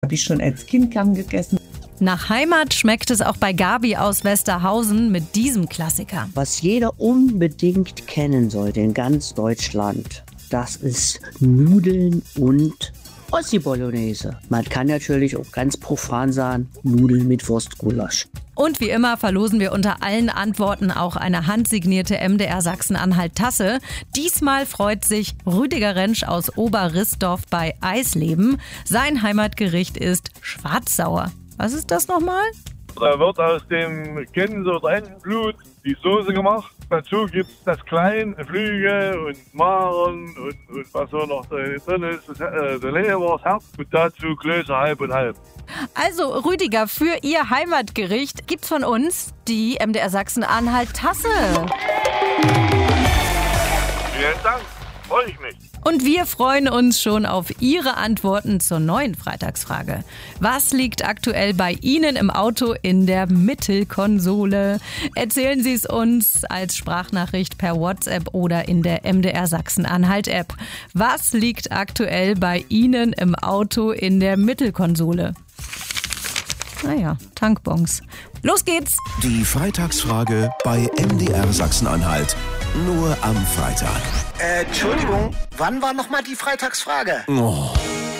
Habe ich schon als Kind gern gegessen. Nach Heimat schmeckt es auch bei Gabi aus Westerhausen mit diesem Klassiker. Was jeder unbedingt kennen sollte in ganz Deutschland, das ist Nudeln und Ossi-Bolognese. Man kann natürlich auch ganz profan sagen, Nudeln mit Wurstgulasch. Und wie immer verlosen wir unter allen Antworten auch eine handsignierte MDR Sachsen-Anhalt-Tasse. Diesmal freut sich Rüdiger Rentsch aus Oberrissdorf bei Eisleben. Sein Heimatgericht ist Schwarzsauer. Was ist das nochmal? Da wird aus dem Gänse- oder Entenblut die Soße gemacht. Dazu gibt es das Klein, Flügel und Maren und was so noch drin ist, der Leber, das Herz und dazu Klöße halb und halb. Also Rüdiger, für Ihr Heimatgericht gibt's von uns die MDR Sachsen-Anhalt-Tasse. Vielen Dank, freue ich mich. Und wir freuen uns schon auf Ihre Antworten zur neuen Freitagsfrage. Was liegt aktuell bei Ihnen im Auto in der Mittelkonsole? Erzählen Sie es uns als Sprachnachricht per WhatsApp oder in der MDR Sachsen-Anhalt-App. Was liegt aktuell bei Ihnen im Auto in der Mittelkonsole? Naja, Tankbons. Los geht's! Die Freitagsfrage bei MDR Sachsen-Anhalt. Nur am Freitag. Entschuldigung, wann war nochmal die Freitagsfrage? Oh.